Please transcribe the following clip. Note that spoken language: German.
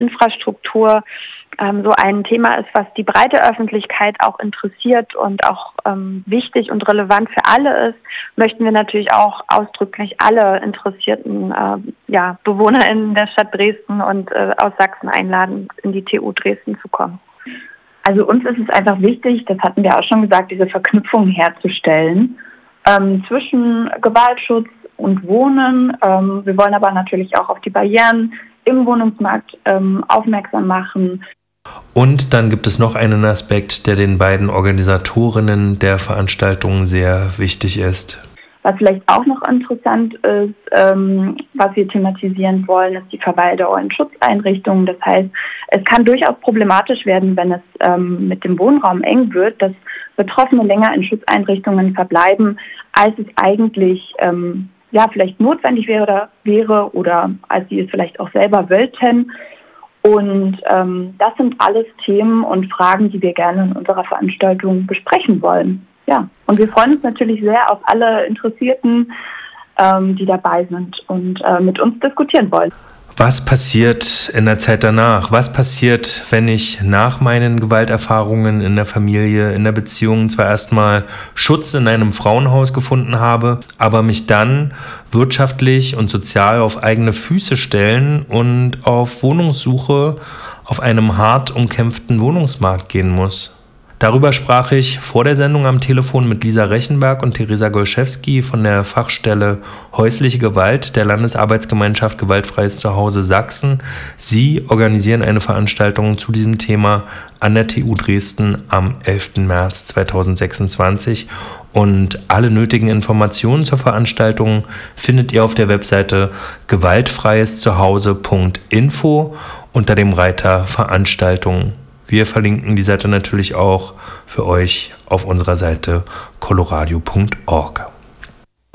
Infrastruktur so ein Thema ist, was die breite Öffentlichkeit auch interessiert und auch wichtig und relevant für alle ist, möchten wir natürlich auch ausdrücklich alle interessierten BewohnerInnen der Stadt Dresden und aus Sachsen einladen, in die TU Dresden zu kommen. Also uns ist es einfach wichtig, das hatten wir auch schon gesagt, diese Verknüpfung herzustellen zwischen Gewaltschutz und Wohnen. Wir wollen aber natürlich auch auf die Barrieren im Wohnungsmarkt aufmerksam machen. Und dann gibt es noch einen Aspekt, der den beiden Organisatorinnen der Veranstaltung sehr wichtig ist. Was vielleicht auch noch interessant ist, was wir thematisieren wollen, ist die Verweildauer in Schutzeinrichtungen. Das heißt, es kann durchaus problematisch werden, wenn es mit dem Wohnraum eng wird, dass Betroffene länger in Schutzeinrichtungen verbleiben, als es eigentlich vielleicht notwendig wäre oder als sie es vielleicht auch selber wollten. Und das sind alles Themen und Fragen, die wir gerne in unserer Veranstaltung besprechen wollen. Ja, und wir freuen uns natürlich sehr auf alle Interessierten, die dabei sind und mit uns diskutieren wollen. Was passiert in der Zeit danach? Was passiert, wenn ich nach meinen Gewalterfahrungen in der Familie, in der Beziehung zwar erstmal Schutz in einem Frauenhaus gefunden habe, aber mich dann wirtschaftlich und sozial auf eigene Füße stellen und auf Wohnungssuche auf einem hart umkämpften Wohnungsmarkt gehen muss? Darüber sprach ich vor der Sendung am Telefon mit Lisa Rechenberg und Theresa Golszewski von der Fachstelle Häusliche Gewalt der Landesarbeitsgemeinschaft Gewaltfreies Zuhause Sachsen. Sie organisieren eine Veranstaltung zu diesem Thema an der TU Dresden am 11. März 2026. Und alle nötigen Informationen zur Veranstaltung findet ihr auf der Webseite gewaltfreieszuhause.info unter dem Reiter Veranstaltungen. Wir verlinken die Seite natürlich auch für euch auf unserer Seite coloradio.org.